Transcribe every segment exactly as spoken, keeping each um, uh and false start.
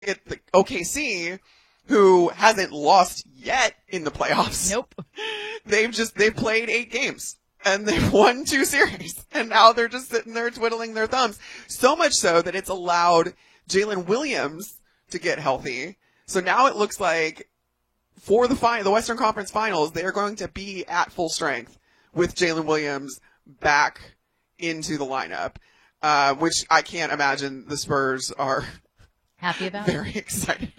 at the O K C, who hasn't lost yet in the playoffs. Nope. They've just, they've played eight games. And they've won two series. And now they're just sitting there twiddling their thumbs. So much so that it's allowed Jalen Williams to get healthy. So now it looks like for the fi- the Western Conference Finals, they are going to be at full strength with Jalen Williams back into the lineup, uh, which I can't imagine the Spurs are happy about. Very excited.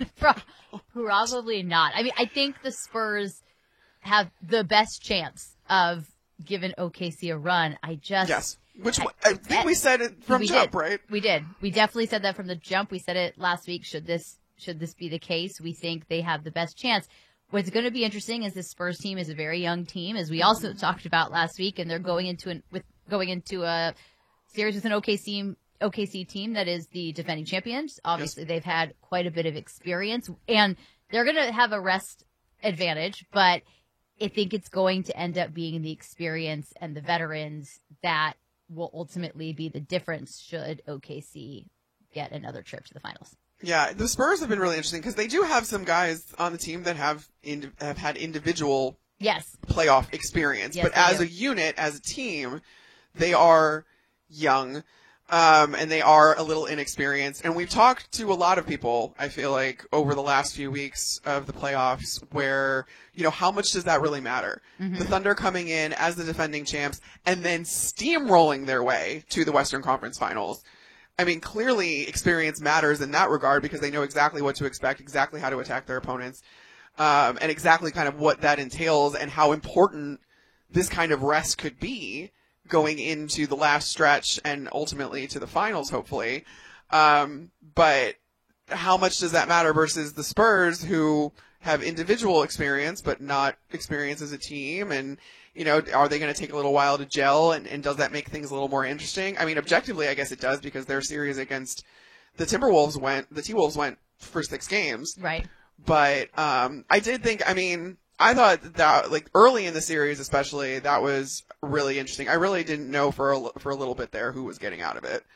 Probably not. I mean, I think the Spurs have the best chance of giving O K C a run. I just yes, which I, I think we said it from we jump, did. right? We did. We definitely said that from the jump. We said it last week. Should this should this be the case, we think they have the best chance. What's going to be interesting is this Spurs team is a very young team, as we also talked about last week, and they're going into an, with going into a series with an O K C O K C team that is the defending champions. Obviously, yes. They've had quite a bit of experience, and they're going to have a rest advantage, but I think it's going to end up being the experience and the veterans that will ultimately be the difference should O K C get another trip to the finals. Yeah, the Spurs have been really interesting because they do have some guys on the team that have in, have had individual yes. playoff experience. Yes, but as do. a unit, as a team, they are young. Um, and they are a little inexperienced. And we've talked to a lot of people, I feel like, over the last few weeks of the playoffs where, you know, how much does that really matter? Mm-hmm. The Thunder coming in as the defending champs and then steamrolling their way to the Western Conference Finals. I mean, clearly experience matters in that regard because they know exactly what to expect, exactly how to attack their opponents, um, and exactly kind of what that entails and how important this kind of rest could be going into the last stretch and ultimately to the finals, hopefully. Um, but how much does that matter versus the Spurs who have individual experience, but not experience as a team? And, you know, are they going to take a little while to gel? And, and does that make things a little more interesting? I mean, objectively, I guess it does because their series against the Timberwolves went, the T-Wolves went for six games. Right. But, um, I did think, I mean, I thought that, like, early in the series especially, that was really interesting. I really didn't know for a, for a little bit there who was getting out of it.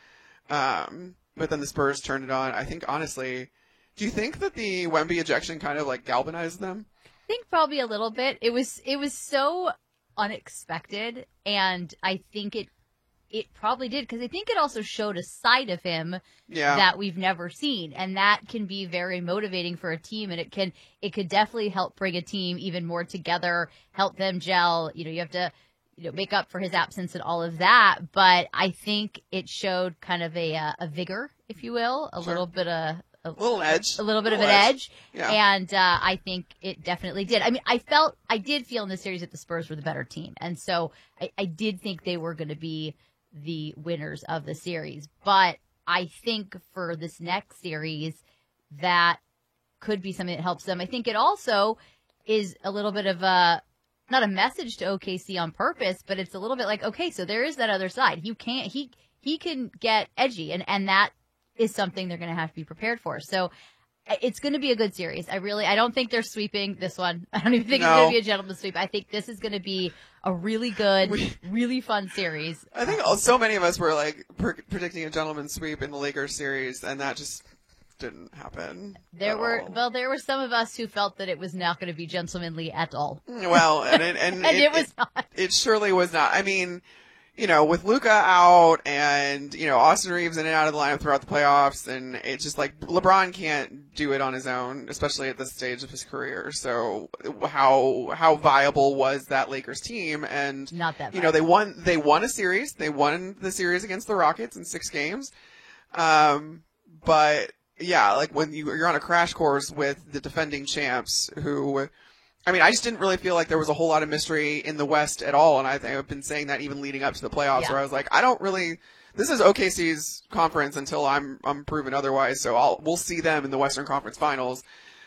Um, but then the Spurs turned it on. I think, honestly, do you think that the Wemby ejection kind of, like, galvanized them? I think probably a little bit. It was it was so unexpected, and I think it it probably did, because I think it also showed a side of him yeah. that we've never seen, and that can be very motivating for a team, and it can it could definitely help bring a team even more together, help them gel. You know, you have to you know make up for his absence and all of that, but I think it showed kind of a uh, a vigor, if you will, a sure. little bit of a, a little edge, a little bit a little of an edge, edge. Yeah. And uh, I think it definitely did. I mean, I felt I did feel in this series that the Spurs were the better team, and so I, I did think they were going to be the winners of the series. But I think for this next series, that could be something that helps them. I think it also is a little bit of a, not a message to O K C on purpose, but it's a little bit like, okay, so there is that other side. You can't, he, he can get edgy, and, and that is something they're going to have to be prepared for. So it's going to be a good series. I really, I don't think they're sweeping this one. I don't even think no. it's going to be a gentleman's sweep. I think this is going to be a really good, we, really fun series. I think so many of us were like pre- predicting a gentleman's sweep in the Lakers series, and that just didn't happen. There were, all. well, there were some of us who felt that it was not going to be gentlemanly at all. Well, and it, and, and it, it was it, not. It surely was not. I mean, you know, with Luka out and, you know, Austin Reeves in and out of the lineup throughout the playoffs, and it's just like LeBron can't do it on his own, especially at this stage of his career. So how how viable was that Lakers team? And not that you know, they won they won a series. They won the series against the Rockets in six games. Um, but yeah, like when you you're on a crash course with the defending champs who, I mean, I just didn't really feel like there was a whole lot of mystery in the West at all, and I think I've been saying that even leading up to the playoffs, yeah. where I was like, I don't really. This is O K C's conference until I'm I'm proven otherwise. So I'll we'll see them in the Western Conference Finals,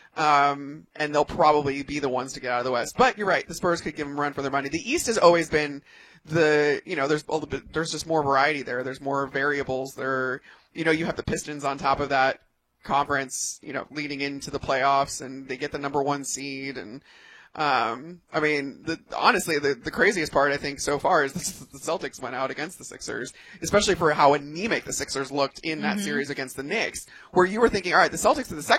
um, and they'll probably be the ones to get out of the West. But you're right, the Spurs could give them a run for their money. The East has always been the you know there's a little bit, there's just more variety there. There's more variables there. You know, you have the Pistons on top of that conference, you know, leading into the playoffs, and they get the number one seed and. Um, I mean, the, honestly, the, the craziest part I think so far is the, the Celtics went out against the Sixers, especially for how anemic the Sixers looked in that Mhm. series against the Knicks, where you were thinking, all right, the Celtics are the second